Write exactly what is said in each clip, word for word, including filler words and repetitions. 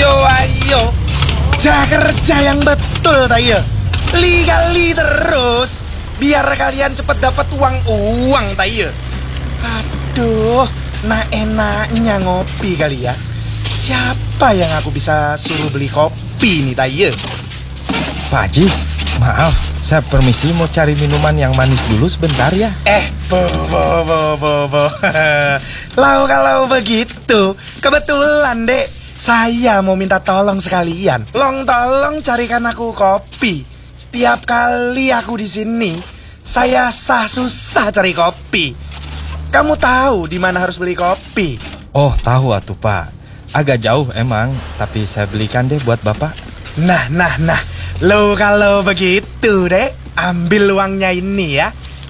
ayo, ayo. Ja kerja yang betul, tayo. Li-kali terus, biar kalian cepet dapat uang-uang, tayo. Aduh, nah enaknya ngopi kali ya. Siapa yang aku bisa suruh beli kopi nih, tayo? Pak Ajis, maaf, saya permisi mau cari minuman yang manis dulu sebentar ya. Eh, bo, bo, bo, bo, bo. Lau kalau begitu, kebetulan dek, saya mau minta tolong sekalian. Long tolong carikan aku kopi. Setiap kali aku di sini, saya sah susah cari kopi. Kamu tahu di mana harus beli kopi? Oh, tahu atuh Pak. Agak jauh emang, tapi saya belikan deh buat Bapak. Nah, nah, nah. Lo kalau begitu dek, ambil uangnya ini ya.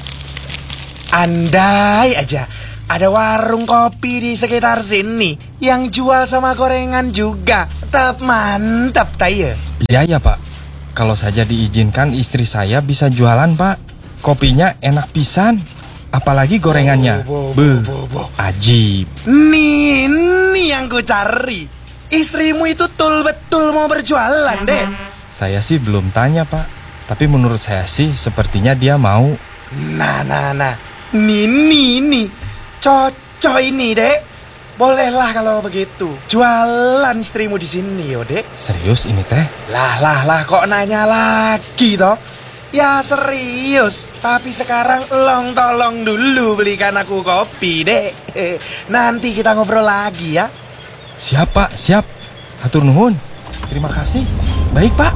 Andai aja ada warung kopi di sekitar sini yang jual sama gorengan juga, tetap mantap tayo. Iya ya Pak, kalau saja diizinkan istri saya bisa jualan Pak. Kopinya enak pisan, apalagi gorengannya. Bo, bo, bo, Beuh, bo, bo. ajib. Nih, ini yang ku cari. Istrimu itu betul betul mau berjualan dek. Saya sih belum tanya Pak, tapi menurut saya sih sepertinya dia mau. Nah, nah, nah. Nih, nih, nih. Cocok ini, dek. Bolehlah kalau begitu. Jualan istrimu di sini, yo, dek. Serius ini teh? Lah, lah, lah, kok nanya lagi, toh? Ya serius. Tapi sekarang long tolong dulu belikan aku kopi, dek. Nanti kita ngobrol lagi, ya. Siap Pak, siap. Hatur nuhun. Terima kasih. Baik Pak.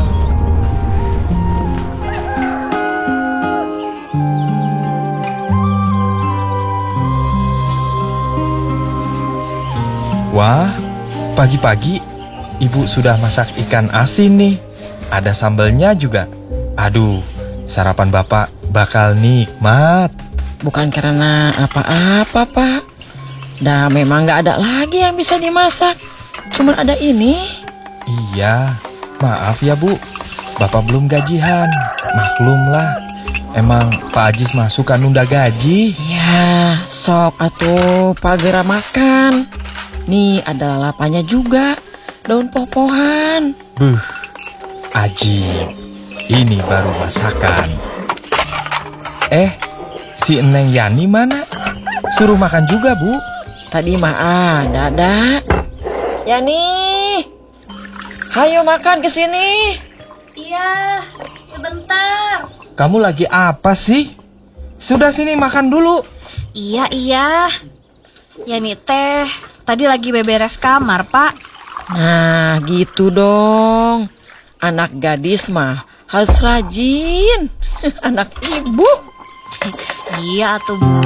Wah, pagi-pagi Ibu sudah masak ikan asin nih. Ada sambelnya juga. Aduh, sarapan Bapak bakal nikmat. Bukan karena apa-apa, Pak. Dah memang gak ada lagi yang bisa dimasak. Cuman ada ini. Iya, maaf ya Bu. Bapak belum gajian. Maklumlah. Emang Pak Ajis mah suka nunda gaji. Ya, sok atuh Pak Gera makan. Nih ada lalapannya juga. Daun popohan. Buh, ajib. Ini baru masakan. Eh, si Neng Yani mana? Suruh makan juga, Bu. Tadi mah ada, Dak. Yani, hayo makan ke sini. Iya, sebentar. Kamu lagi apa sih? Sudah sini makan dulu. Iya, iya. Yani teh, tadi lagi beberes kamar, Pak. Nah, gitu dong. Anak gadis mah harus rajin. Anak ibu. Iya atuh Bu.